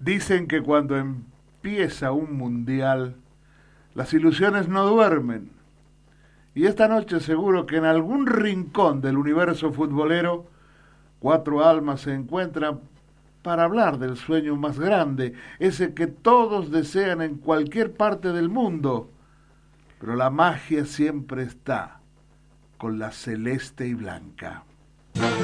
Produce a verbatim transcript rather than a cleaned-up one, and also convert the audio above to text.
Dicen que cuando empieza un mundial, las ilusiones no duermen. Y esta noche seguro que en algún rincón del universo futbolero, cuatro almas se encuentran para hablar del sueño más grande, ese que todos desean en cualquier parte del mundo. Pero la magia siempre está con la celeste y blanca.